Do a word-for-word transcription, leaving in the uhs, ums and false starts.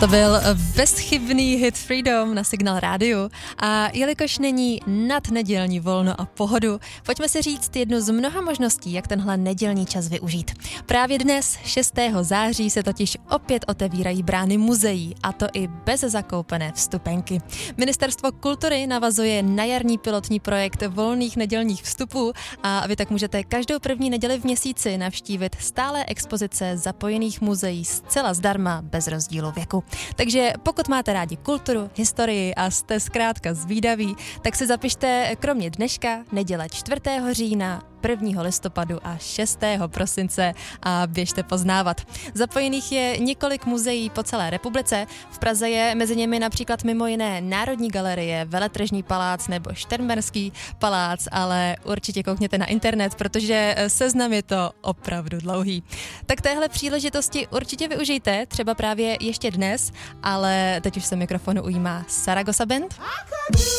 To byl bezchybný hit Freedom na Signál rádiu a jelikož není nadnedělní volno a pohodu, pojďme si říct jednu z mnoha možností, jak tenhle nedělní čas využít. Právě dnes, šestého září, se totiž opět otevírají brány muzeí, a to i bez zakoupené vstupenky. Ministerstvo kultury navazuje na jarní pilotní projekt volných nedělních vstupů a vy tak můžete každou první neděli v měsíci navštívit stálé expozice zapojených muzeí zcela zdarma, bez rozdílu věku. Takže pokud máte rádi kulturu, historii a jste zkrátka zvídaví, tak si zapište kromě dneška neděle čtvrtého října, prvního listopadu a šestého prosince a běžte poznávat. Zapojených je několik muzeí po celé republice. V Praze je mezi nimi například mimo jiné Národní galerie, Veletržní palác nebo Šternberský palác, ale určitě koukněte na internet, protože seznam je to opravdu dlouhý. Tak téhle příležitosti určitě využijte, třeba právě ještě dnes, ale teď už se mikrofonu ujímá Saragossa Band.